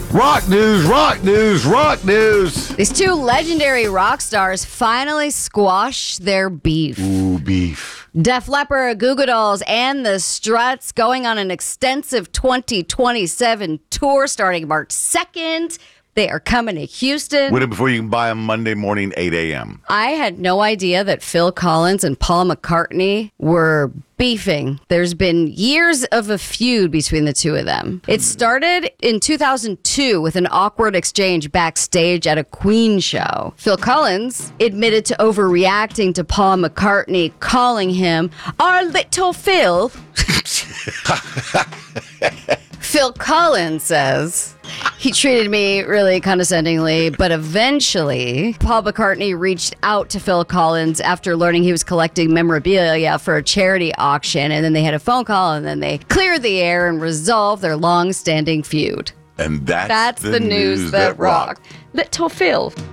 Rock news, rock news, rock news. These two legendary rock stars finally squashed their beef. Ooh, beef. Def Leppard, Goo Goo Dolls, and the Struts going on an extensive 2027 tour starting March 2nd. They are coming to Houston. Wait before you can buy them Monday morning, 8 a.m. I had no idea that Phil Collins and Paul McCartney were beefing. There's been years of a feud between the two of them. It started in 2002 with an awkward exchange backstage at a Queen show. Phil Collins admitted to overreacting to Paul McCartney, calling him our little Phil. Phil Collins says, he treated me really condescendingly, but eventually Paul McCartney reached out to Phil Collins after learning he was collecting memorabilia for a charity auction, and then they had a phone call, and then they cleared the air and resolved their long-standing feud. And that's the news that rocked. Little Phil.